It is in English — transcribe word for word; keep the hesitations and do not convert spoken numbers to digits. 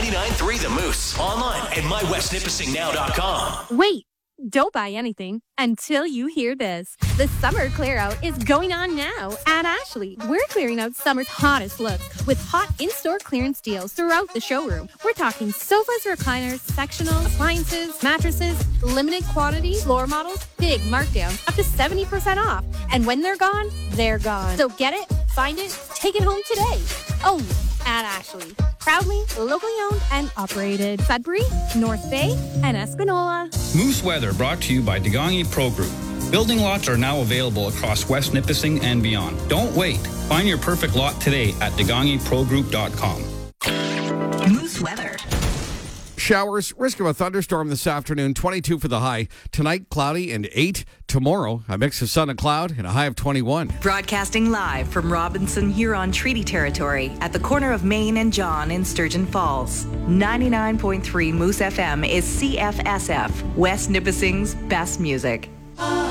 ninety-nine point three The Moose. Online at my west nipissing now dot com. Wait, don't buy anything until you hear this. The summer clear out is going on now at Ashley. We're clearing out summer's hottest looks with hot in-store clearance deals throughout the showroom. We're talking sofas, recliners, sectionals, appliances, mattresses, limited quantity, floor models, big markdowns, up to seventy percent off. And when they're gone, they're gone. So get it, find it, take it home today. Only at Ashley. Proudly locally owned and operated. Sudbury, North Bay, and Espanola. Moose Weather brought to you by Degangi Pro Group. Building lots are now available across West Nipissing and beyond. Don't wait. Find your perfect lot today at degangi pro group dot com. Moose Weather. Showers, risk of a thunderstorm this afternoon, twenty-two for the high. Tonight, cloudy and eight. Tomorrow, a mix of sun and cloud and a high of twenty-one. Broadcasting live from Robinson Huron Treaty Territory at the corner of Main and John in Sturgeon Falls. ninety-nine point three Moose F M is C F S F, West Nipissing's best music.